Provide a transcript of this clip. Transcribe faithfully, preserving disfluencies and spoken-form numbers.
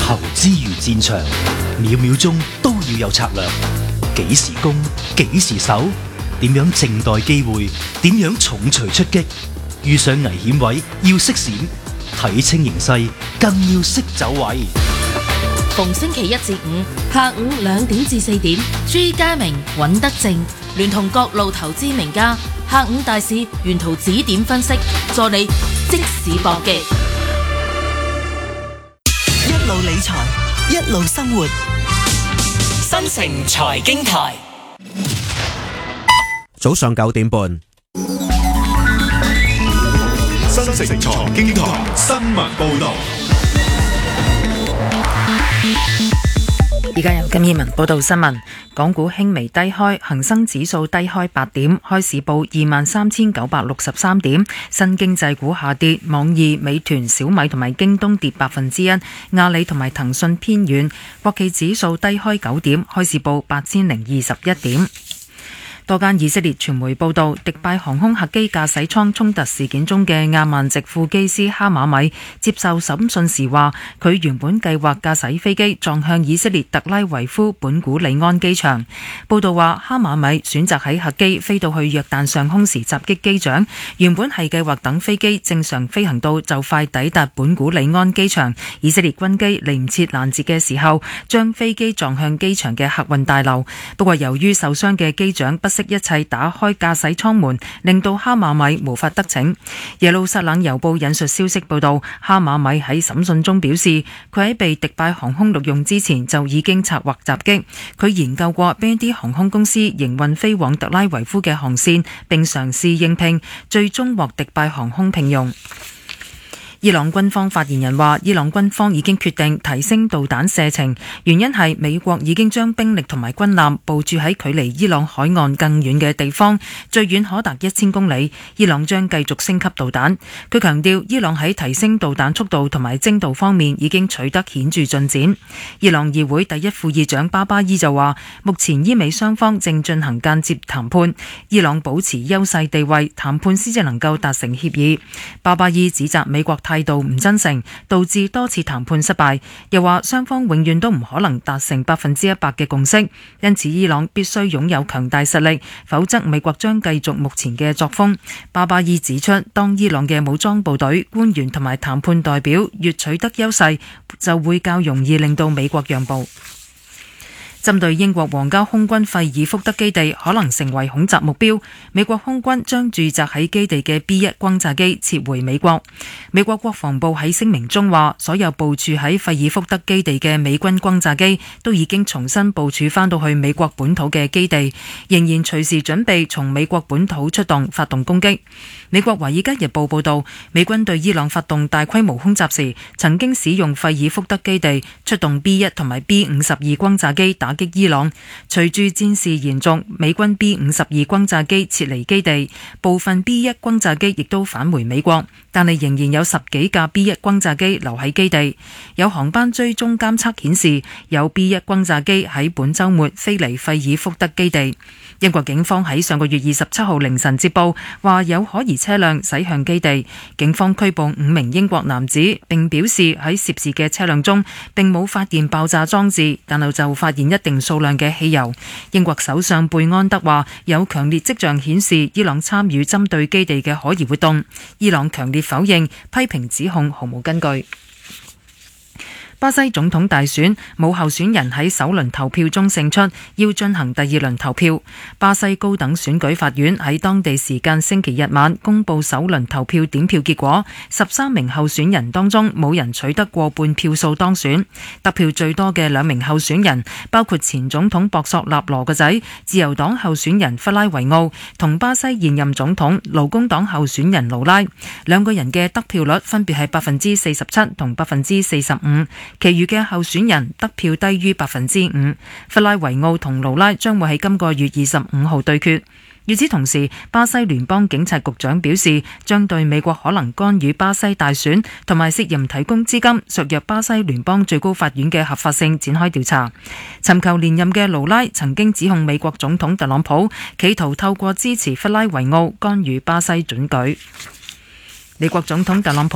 投資如戰場，秒秒鐘都要有策略。幾時攻，幾時守，點樣靜待機會，點樣重錘出擊。遇上危險位要識閃，睇清形勢更要識走位。 逢星期一至五下午兩點至四點，朱家明、尹德正聯同各路投資名家，下午大市沿途指點分析，助你即市搏擊。 一路理財，一路生活。 新城財經台， 早上九點半。 新城財經台新聞報道。 而家由金燕文報道新聞。港股輕微低開，恒生指數低開八點，開市報二萬三千九百六十三點。新經濟股下跌，網易、美團、小米同埋京東跌百分之一，阿里同埋騰訊偏軟。國企指數低開九點，開市報八千零二十一點。多間以色列傳媒報道，迪拜航空客機駕駛艙衝突事件中嘅亞曼籍副機師哈馬米接受審訊時話，佢原本計劃駕駛飛機撞向以色列特拉維夫本古里安機場。報道話，哈馬米選擇喺客機飛到去約旦上空時襲擊機長，原本係計劃等飛機正常飛行到就快抵達本古里安機場，以色列軍機嚟唔切攔截嘅時候，將飛機撞向機場嘅客運大樓。不過由於受傷嘅機長不一切打開駕駛艙門，令到哈馬米無法得逞。耶路撒冷郵報引述消息報道，哈馬米喺審訊中表示，佢喺被迪拜航空錄用之前就已經策劃襲擊。佢研究過邊啲航空公司營運飛往特拉維夫嘅航線，並嘗試應聘，最終獲迪拜航空聘用。伊朗軍方發言人話，伊朗軍方已經決定提升導彈射程，原因係美國已經將兵力同埋軍艦部署喺距離伊朗海岸更遠嘅地方，最遠可達一千公里。伊朗將繼續升級導彈。佢強調，伊朗喺提升導彈速度同埋精度方面已經取得顯著進展。伊朗議會第一副議長巴巴伊就話，目前伊美雙方正進行間接談判，伊朗保持優勢地位，談判先至能夠達成協議。巴巴伊指責美國態度唔真誠，導致多次談判失敗，又話雙方永遠都唔可能達成百分之一百嘅共識，因此伊朗必須擁有強大實力，否則美國將繼續目前嘅作風。巴巴伊指出，當伊朗嘅武裝部隊、官員同埋談判代表越取得優勢，就會較容易令到美國讓步。針對英國皇家空軍費爾福德基地可能成為恐襲目標，美國空軍將駐紮喺基地嘅 B 一 轟炸機撤回美國。美國國防部喺聲明中話，所有部署喺費爾福德基地嘅美軍轟炸機都已經重新部署返到去美國本土嘅基地，仍然隨時準備從美國本土出動發動攻擊。美國《華爾街日報》報道，美軍對伊朗發動大規模空襲時，曾經使用費爾福德基地出動 B 一 同埋 B 五十二轟炸機打擊伊朗。隨住戰事延續，美軍 B 五十二轟炸機撤離基地，部分 B 一 轟炸機亦都返回美國，但係仍然有十幾架 B 一 轟炸機留喺基地。有航班追蹤監測顯示，有 B 一 轟炸機喺本週末飛離費爾福德基地。英國警方喺上個月二十七號凌晨接報，話有可疑車輛駛向基地，警方拘捕五名英國男子，並表示喺涉事嘅車輛中並冇發現爆炸裝置，但係就發現一定數量嘅汽油。英國首相貝安德話，有強烈跡象顯示伊朗參與針對基地嘅可疑活動，伊朗強烈否認，批評指控毫無根據。巴西總統大選，冇候選人喺首輪投票中勝出，要進行第二輪投票。巴西高等選舉法院喺當地時間星期日晚公布首輪投票點票結果，十三名候選人當中冇人取得過半票數當選。得票最多嘅兩名候選人包括前總統博索納羅個仔、自由黨候選人弗拉維奧同巴西現任總統勞工黨候選人盧拉，兩個人嘅得票率分別係百分之四十七同百分之四十五。其餘嘅候選人得票低於百分之五，弗拉維奧同盧拉將會喺今個月二十五號對決。與此同時，巴西聯邦警察局長表示，將對美國可能干預巴西大選同埋涉嫌提供資金削弱巴西聯邦最高法院嘅合法性展開調查。尋求連任嘅盧拉曾經指控美國總統特朗普企圖透過支持弗拉維奧干預巴西選舉。美國總統特朗普